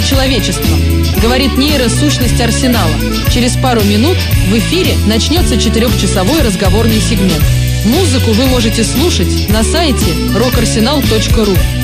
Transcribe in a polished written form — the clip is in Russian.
будущего человечества, говорит нейросущность Арсенала. Через пару минут в эфире начнется 4-часовой разговорный сегмент. Музыку вы можете слушать на сайте rockarsenal.ru.